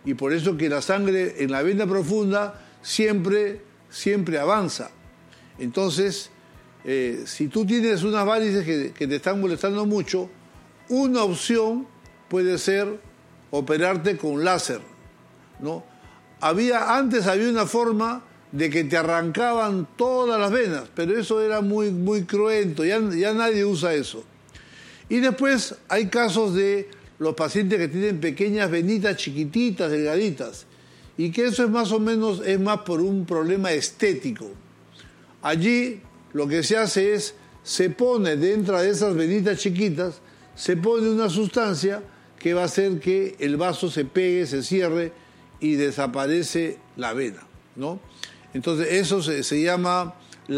y por eso que la sangre en la vena profunda siempre avanza. Entonces, si tú tienes unas varices que te están molestando mucho, una opción puede ser operarte con láser, ¿no? Antes había una forma de que te arrancaban todas las venas, pero eso era muy cruento, ya nadie usa eso. Y después hay casos de los pacientes que tienen pequeñas venitas chiquititas, delgaditas, y que eso es más por un problema estético. Allí lo que se hace es, se pone dentro de esas venitas chiquitas, se pone una sustancia que va a hacer que el vaso se pegue, se cierre y desaparece la vena, ¿no? Entonces eso se llama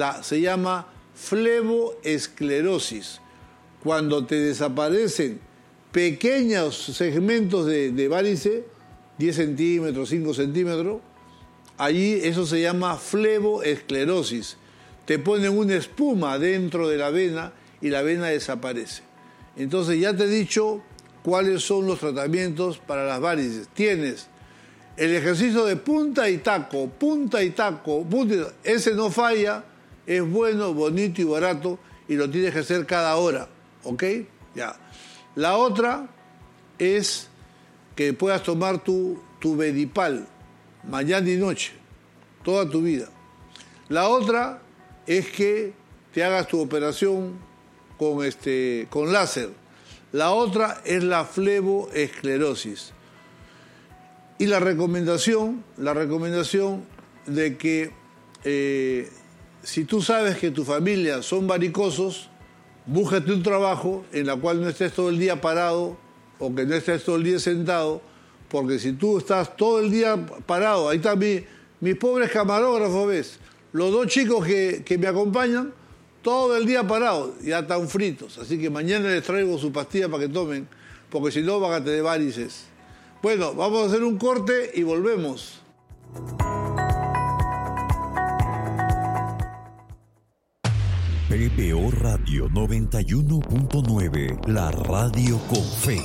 fleboesclerosis. Cuando te desaparecen pequeños segmentos de varice, 10 centímetros, 5 centímetros, allí eso se llama fleboesclerosis. Te ponen una espuma dentro de la vena y la vena desaparece. Entonces ya te he dicho cuáles son los tratamientos para las varices. Tienes el ejercicio de punta y taco, ese no falla, es bueno, bonito y barato y lo tienes que hacer cada hora, ¿ok? Ya. La otra es que puedas tomar tu Bedipal mañana y noche, toda tu vida. La otra es que te hagas tu operación con láser. La otra es la fleboesclerosis. Y la recomendación de que si tú sabes que tu familia son varicosos, búscate un trabajo en el cual no estés todo el día parado o que no estés todo el día sentado, porque si tú estás todo el día parado, ahí están mis pobres camarógrafos, ¿ves? Los 2 chicos que me acompañan, todo el día parados, ya están fritos. Así que mañana les traigo su pastilla para que tomen, porque si no van a tener varices. Bueno, vamos a hacer un corte y volvemos. PBO Radio 91.9, la radio con fe.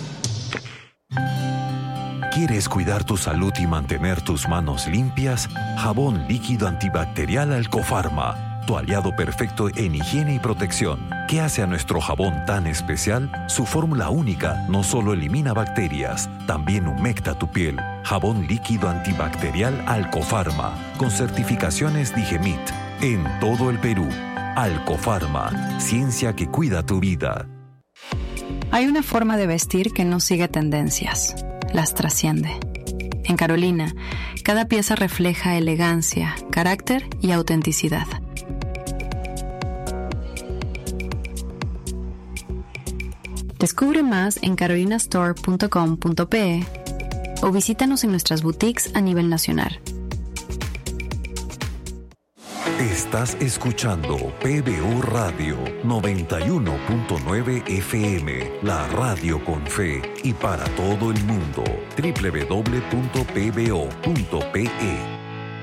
¿Quieres cuidar tu salud y mantener tus manos limpias? Jabón líquido antibacterial Alcofarma, tu aliado perfecto en higiene y protección. ¿Qué hace a nuestro jabón tan especial? Su fórmula única no solo elimina bacterias, también humecta tu piel. Jabón líquido antibacterial Alcofarma, con certificaciones Digemit, en todo el Perú. Alcofarma, ciencia que cuida tu vida. Hay una forma de vestir que no sigue tendencias, las trasciende. En Carolina, cada pieza refleja elegancia, carácter y autenticidad. Descubre más en carolinastore.com.pe o visítanos en nuestras boutiques a nivel nacional. Estás escuchando PBO Radio 91.9 FM, la radio con fe y para todo el mundo. www.pbo.pe.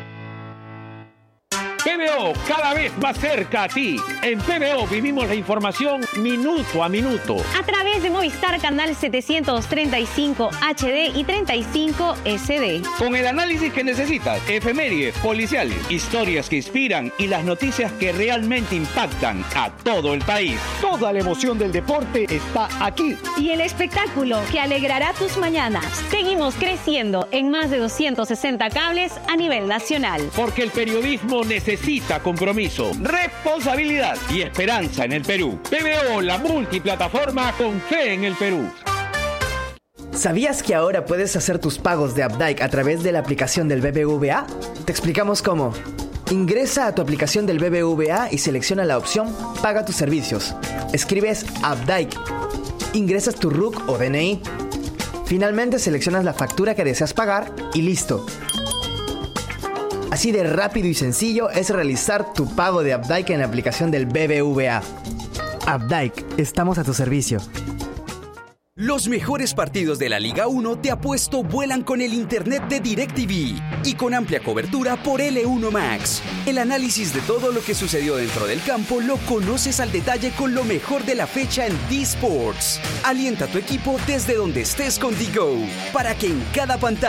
PBO, cada vez más cerca a ti. En PBO vivimos la información minuto a minuto. A través de Movistar Canal 735 HD y 35 SD. Con el análisis que necesitas, efemérides, policiales, historias que inspiran y las noticias que realmente impactan a todo el país. Toda la emoción del deporte está aquí. Y el espectáculo que alegrará tus mañanas. Seguimos creciendo en más de 260 cables a nivel nacional. Porque el periodismo necesita compromiso, responsabilidad y esperanza en el Perú. PBO, la multiplataforma con fe en el Perú. ¿Sabías que ahora puedes hacer tus pagos de Updike a través de la aplicación del BBVA? Te explicamos cómo. Ingresa a tu aplicación del BBVA y selecciona la opción Paga tus servicios. Escribes Updike. Ingresas tu RUC o DNI. Finalmente seleccionas la factura que deseas pagar y listo. Así de rápido y sencillo es realizar tu pago de Updike en la aplicación del BBVA. Updike, estamos a tu servicio. Los mejores partidos de la Liga 1 de Apuesto vuelan con el internet de DirecTV y con amplia cobertura por L1 Max. El análisis de todo lo que sucedió dentro del campo lo conoces al detalle con lo mejor de la fecha en D-Sports. Alienta a tu equipo desde donde estés con DGO para que en cada pantalla